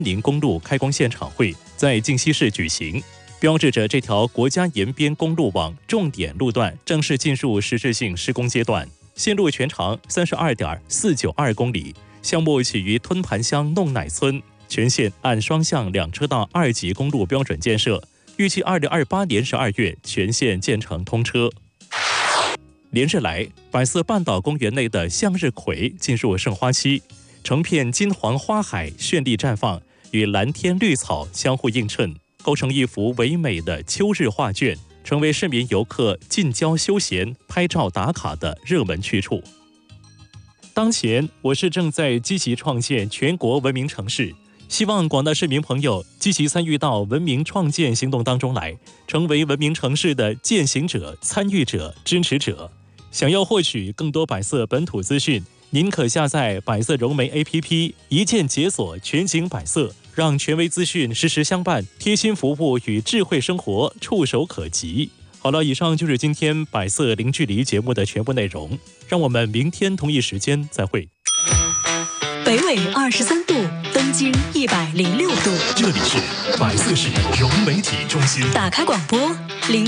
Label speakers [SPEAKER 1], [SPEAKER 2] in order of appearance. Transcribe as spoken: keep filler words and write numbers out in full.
[SPEAKER 1] 宁公路开工现场会在靖西市举行，标志着这条国家沿边公路网重点路段正式进入实质性施工阶段。线路全长三十二点四九二公里，项目起于吞盘乡弄乃村，全线按双向两车道二级公路标准建设，预计二零二八年十二月全线建成通车。连日来，百色半岛公园内的向日葵进入盛花期，成片金黄花海绚丽绽放，与蓝天绿草相互映衬，构成一幅唯美的秋日画卷，成为市民游客近郊休闲、拍照打卡的热门去处。当前，我市正在积极创建全国文明城市，希望广大市民朋友积极参与到文明创建行动当中来，成为文明城市的践行者、参与者、支持者。想要获取更多百色本土资讯，您可下载百色融媒 A P P， 一键解锁全景百色，让权威资讯实时相伴，贴心服务与智慧生活触手可及。好了，以上就是今天百色零距离节目的全部内容，让我们明天同一时间再会。
[SPEAKER 2] 北纬二十三度，东经一百零六度，
[SPEAKER 1] 这里是百色市融媒体中心。
[SPEAKER 2] 打开广播零。